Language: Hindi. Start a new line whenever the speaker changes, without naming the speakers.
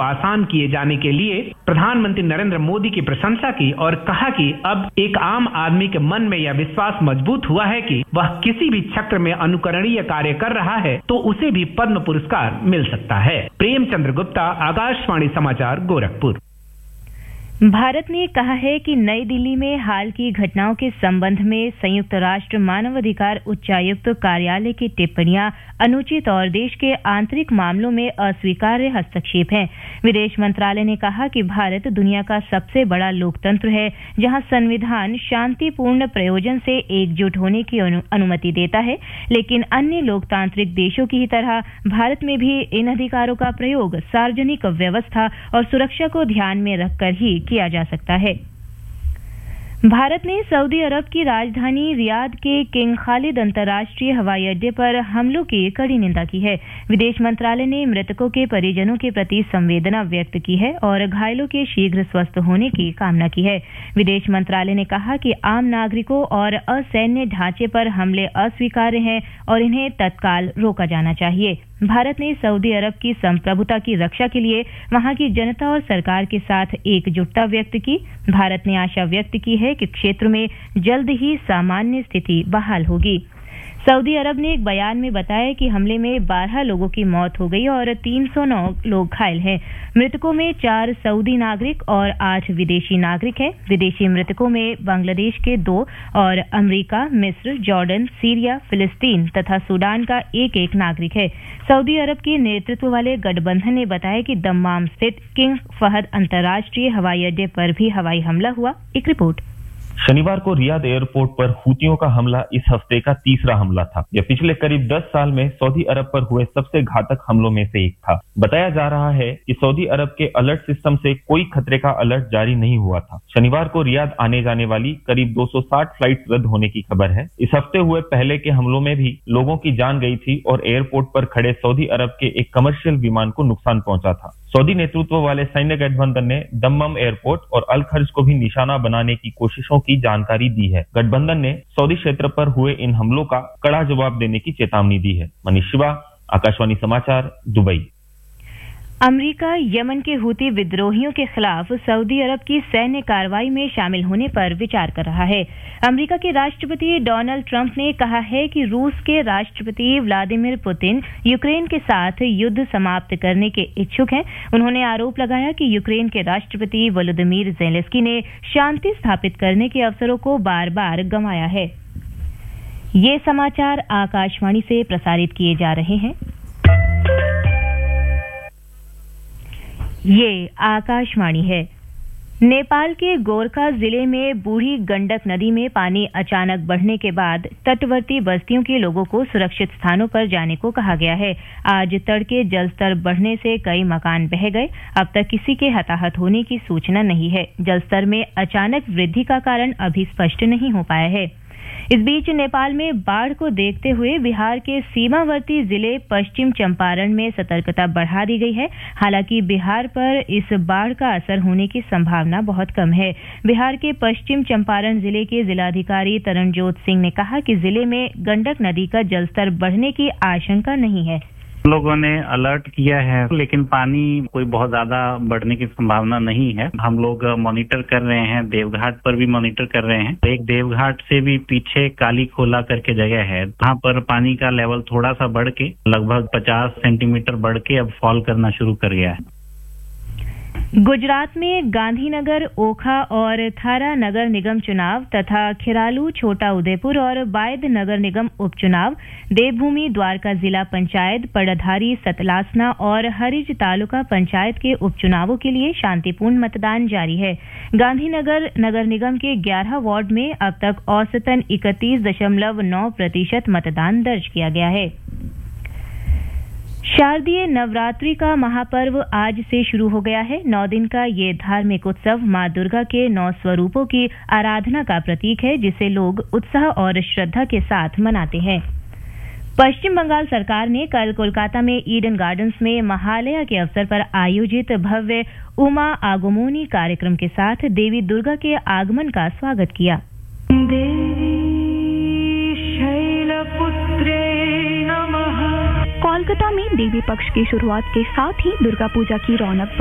आसान किए जाने के लिए प्रधानमंत्री नरेंद्र मोदी की प्रशंसा की और कहा कि अब एक आम आदमी के मन में यह विश्वास मजबूत हुआ है कि वह किसी भी क्षेत्र में अनुकरणीय कार्य कर रहा है तो उसे भी पद्म पुरस्कार मिल सकता है। प्रेमचंद्र गुप्ता, आकाशवाणी समाचार, गोरखपुर।
भारत ने कहा है कि नई दिल्ली में हाल की घटनाओं के संबंध में संयुक्त राष्ट्र मानवाधिकार उच्चायुक्त कार्यालय की टिप्पणियां अनुचित और देश के आंतरिक मामलों में अस्वीकार्य हस्तक्षेप हैं। विदेश मंत्रालय ने कहा कि भारत दुनिया का सबसे बड़ा लोकतंत्र है, जहां संविधान शांतिपूर्ण प्रयोजन से एकजुट होने की अनुमति देता है, लेकिन अन्य लोकतांत्रिक देशों की ही तरह भारत में भी इन अधिकारों का प्रयोग सार्वजनिक व्यवस्था और सुरक्षा को ध्यान में रखकर ही किया जा सकता है। भारत ने सऊदी अरब की राजधानी रियाद के किंग खालिद अंतर्राष्ट्रीय हवाई अड्डे पर हमलों की कड़ी निंदा की है। विदेश मंत्रालय ने मृतकों के परिजनों के प्रति संवेदना व्यक्त की है और घायलों के शीघ्र स्वस्थ होने की कामना की है। विदेश मंत्रालय ने कहा कि आम नागरिकों और असैन्य ढांचे पर हमले अस्वीकार्य हैं और इन्हें तत्काल रोका जाना चाहिए। भारत ने सऊदी अरब की संप्रभुता की रक्षा के लिए वहां की जनता और सरकार के साथ एकजुटता व्यक्त की। भारत ने आशा व्यक्त की है कि क्षेत्र में जल्द ही सामान्य स्थिति बहाल होगी। सऊदी अरब ने एक बयान में बताया कि हमले में 12 लोगों की मौत हो गई और 309 लोग घायल हैं। मृतकों में 4 सऊदी नागरिक और 8 विदेशी नागरिक हैं। विदेशी मृतकों में बांग्लादेश के 2 और अमेरिका, मिस्र, जॉर्डन, सीरिया, फिलिस्तीन तथा सूडान का एक नागरिक है। सऊदी अरब के नेतृत्व वाले गठबंधन ने बताया कि दम्माम स्थित किंग फहद अंतर्राष्ट्रीय हवाई अड्डे पर भी हवाई हमला हुआ। एक रिपोर्ट।
शनिवार को रियाद एयरपोर्ट पर हूतियों का हमला इस हफ्ते का तीसरा हमला था। यह पिछले करीब 10 साल में सऊदी अरब पर हुए सबसे घातक हमलों में से एक था। बताया जा रहा है कि सऊदी अरब के अलर्ट सिस्टम से कोई खतरे का अलर्ट जारी नहीं हुआ था। शनिवार को रियाद आने जाने वाली करीब 260 फ्लाइट रद्द होने की खबर है। इस हफ्ते हुए पहले के हमलों में भी लोगों की जान गई थी और एयरपोर्ट पर खड़े सऊदी अरब के एक कमर्शियल विमान को नुकसान पहुंचा था। सऊदी नेतृत्व वाले सैन्य गठबंधन ने दम्माम एयरपोर्ट और अल खर्ज को भी निशाना बनाने की कोशिशों की जानकारी दी है। गठबंधन ने सऊदी क्षेत्र पर हुए इन हमलों का कड़ा जवाब देने की चेतावनी दी है। मनीष शिवा, आकाशवाणी समाचार, दुबई।
अमेरिका यमन के हूती विद्रोहियों के खिलाफ सऊदी अरब की सैन्य कार्रवाई में शामिल होने पर विचार कर रहा है। अमेरिका के राष्ट्रपति डोनाल्ड ट्रंप ने कहा है कि रूस के राष्ट्रपति व्लादिमीर पुतिन यूक्रेन के साथ युद्ध समाप्त करने के इच्छुक हैं। उन्होंने आरोप लगाया कि यूक्रेन के राष्ट्रपति वोलोदिमीर ज़ेलेंस्की ने शांति स्थापित करने के अवसरों को बार बार गंवाया है। ये समाचार आकाशवाणी से प्रसारित किए जा रहे हैं। ये आकाशवाणी है। नेपाल के गोरखा जिले में बूढ़ी गंडक नदी में पानी अचानक बढ़ने के बाद तटवर्ती बस्तियों के लोगों को सुरक्षित स्थानों पर जाने को कहा गया है। आज तड़के जलस्तर बढ़ने से कई मकान बह गए। अब तक किसी के हताहत होने की सूचना नहीं है। जलस्तर में अचानक वृद्धि का कारण अभी स्पष्ट नहीं हो पाया है। इस बीच नेपाल में बाढ़ को देखते हुए बिहार के सीमावर्ती जिले पश्चिम चंपारण में सतर्कता बढ़ा दी गई है। हालांकि बिहार पर इस बाढ़ का असर होने की संभावना बहुत कम है। बिहार के पश्चिम चंपारण जिले के जिलाधिकारी तरनजोत सिंह ने कहा कि जिले में गंडक नदी का जलस्तर बढ़ने की आशंका नहीं है।
लोगों ने अलर्ट किया है, लेकिन पानी कोई बहुत ज्यादा बढ़ने की संभावना नहीं है। हम लोग मॉनिटर कर रहे हैं, देवघाट पर भी मॉनिटर कर रहे हैं। एक देवघाट से भी पीछे काली खोला करके जगह है, वहाँ पर पानी का लेवल थोड़ा सा बढ़ के लगभग 50 सेंटीमीटर बढ़ के अब फॉल करना शुरू कर गया है।
गुजरात में गांधीनगर, ओखा और थारा नगर निगम चुनाव तथा खिरालू, छोटा उदेपुर और बायद नगर निगम उपचुनाव, देवभूमि द्वारका जिला पंचायत, पड़धारी, सतलासना और हरिज तालुका पंचायत के उपचुनावों के लिए शांतिपूर्ण मतदान जारी है। गांधीनगर नगर निगम के 11 वार्ड में अब तक औसतन 31.9% मतदान दर्ज किया गया है। शारदीय नवरात्रि का महापर्व आज से शुरू हो गया है। 9 दिन का ये धार्मिक उत्सव मां दुर्गा के 9 स्वरूपों की आराधना का प्रतीक है, जिसे लोग उत्साह और श्रद्धा के साथ मनाते हैं। पश्चिम बंगाल सरकार ने कल कोलकाता में ईडन गार्डन्स में महालया के अवसर पर आयोजित भव्य उमा आगमनी कार्यक्रम के साथ देवी दुर्गा के आगमन का स्वागत किया।
कोलकाता में देवी पक्ष की शुरुआत के साथ ही दुर्गा पूजा की रौनक